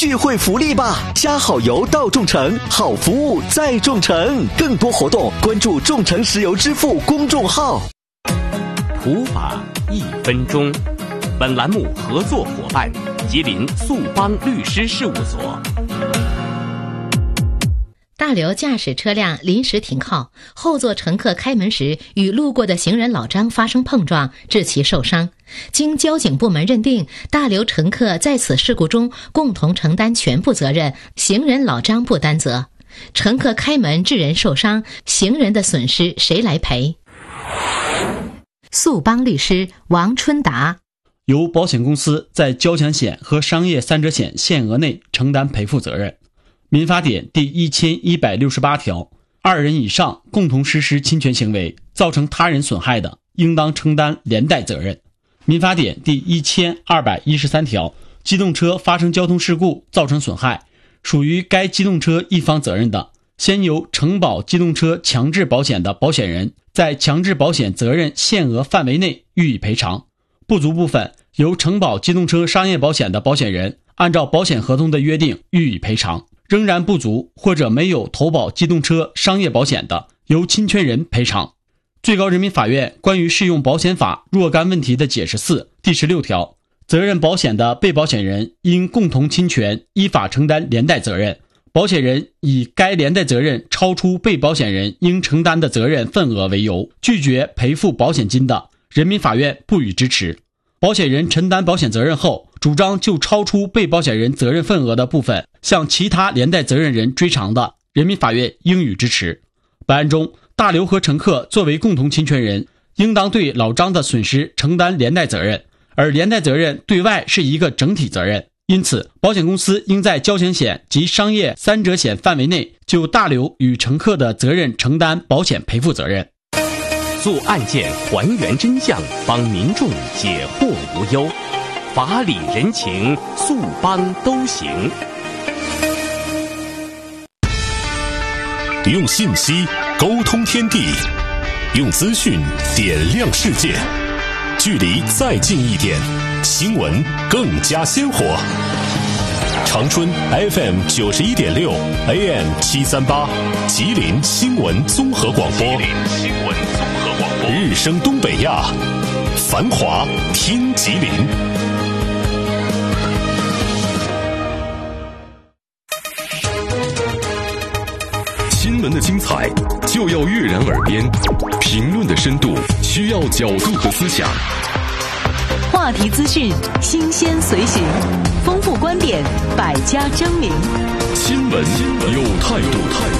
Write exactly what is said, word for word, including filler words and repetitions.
聚会福利吧！加好油到众诚，好服务在众诚。更多活动关注众诚石油支付公众号。 普法一分钟，本栏目合作伙伴吉林速邦律师事务所。 大刘驾驶车辆临时停靠，后座乘客开门时与路过的行人老张发生碰撞，致其受伤。经交警部门认定，大刘乘客在此事故中共同承担全部责任，行人老张不担责。乘客开门致人受伤，行人的损失谁来赔？速邦律师王春达。 由保险公司在交强险和商业三者险限额内承担赔付责任。民法典第一千一百六十八条，二人以上共同实施侵权行为，造成他人损害的，应当承担连带责任。民法典第一千二百一十三条，机动车发生交通事故造成损害，属于该机动车一方责任的，先由承保机动车强制保险的保险人在强制保险责任限额范围内予以赔偿，不足部分由承保机动车商业保险的保险人按照保险合同的约定予以赔偿，仍然不足或者没有投保机动车商业保险的，由侵权人赔偿。最高人民法院关于适用保险法若干问题的解释四第十六条，责任保险的被保险人因共同侵权依法承担连带责任，保险人以该连带责任超出被保险人应承担的责任份额为由，拒绝赔付保险金的，人民法院不予支持。保险人承担保险责任后，主张就超出被保险人责任份额的部分向其他连带责任人追偿的，人民法院应予支持。本案中，大刘和乘客作为共同侵权人，应当对老张的损失承担连带责任，而连带责任对外是一个整体责任，因此保险公司应在交强险及商业三者险范围内就大刘与乘客的责任承担保险赔付责任。 做案件还原真相，帮民众解惑无忧，法理人情速邦都行。 用信息沟通天地，用资讯点亮世界，距离再近一点，新闻更加鲜活。长春 F M 九十一点六 A M 七三八，吉林新闻综合广播。吉林新闻综合广播，日升东北亚，繁华听吉林。新闻的精彩就要跃然耳边，评论的深度需要角度和思想。 话题资讯新鲜随行，丰富观点，百家争鸣。 新闻有态度。